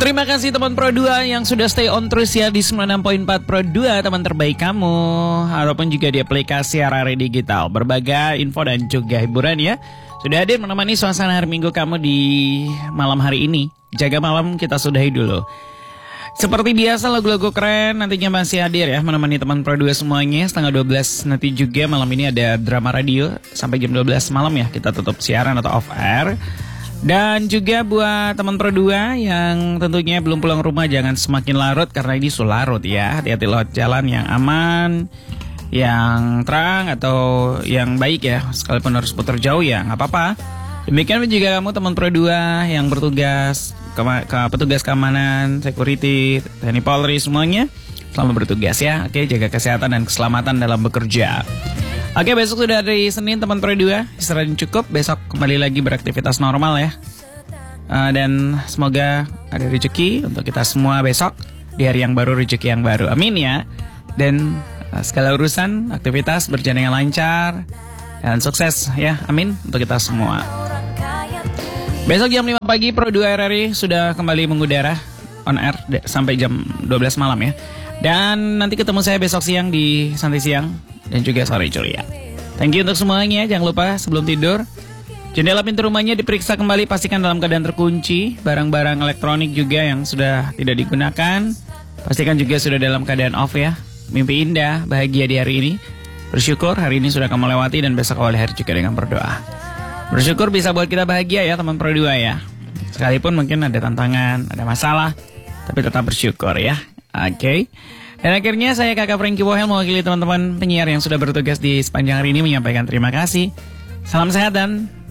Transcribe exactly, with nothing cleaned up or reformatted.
Terima kasih teman Pro dua yang sudah stay on terus ya di sembilan puluh enam koma empat Pro dua, teman terbaik kamu. Ataupun juga di aplikasi R R I Digital. Berbagai info dan juga hiburan ya. Sudah hadir menemani suasana hari Minggu kamu di malam hari ini. Jaga malam kita sudahi dulu. Seperti biasa lagu-lagu keren nantinya masih hadir ya menemani teman Pro dua semuanya. Setengah dua belas nanti juga malam ini ada drama radio. Sampai jam dua belas malam ya kita tutup siaran atau off air. Dan juga buat teman Pro dua yang tentunya belum pulang rumah, jangan semakin larut karena ini sularut ya. Hati-hati lewat jalan yang aman, yang terang atau yang baik ya. Sekalipun harus putar jauh ya nggak apa-apa. Demikian juga kamu teman Pro dua yang bertugas ke, ke petugas keamanan, security, T N I Polri semuanya selamat bertugas ya. Oke, jaga kesehatan dan keselamatan dalam bekerja. Oke, besok sudah hari Senin teman Pro dua, istirahat cukup, besok kembali lagi beraktivitas normal ya. uh, Dan semoga ada rezeki untuk kita semua besok. Di hari yang baru, rezeki yang baru, amin ya. Dan uh, segala urusan, aktivitas berjalan dengan lancar dan sukses ya, amin untuk kita semua. Besok jam lima pagi Pro dua R R I sudah kembali mengudara on air de- sampai jam dua belas malam ya. Dan nanti ketemu saya besok siang di Santai Siang dan juga sore ceria. Thank you untuk semuanya. Jangan lupa sebelum tidur, jendela pintu rumahnya diperiksa kembali, pastikan dalam keadaan terkunci. Barang-barang elektronik juga yang sudah tidak digunakan, pastikan juga sudah dalam keadaan off ya. Mimpi indah, bahagia di hari ini. Bersyukur hari ini sudah kamu lewati dan besok awal hari juga dengan berdoa. Bersyukur bisa buat kita bahagia ya teman Pro dua ya. Sekalipun mungkin ada tantangan, ada masalah, tapi tetap bersyukur ya. Oke. Okay. Dan akhirnya saya Kakak Franky Wohel mewakili teman-teman penyiar yang sudah bertugas di sepanjang hari ini menyampaikan terima kasih. Salam sehat dan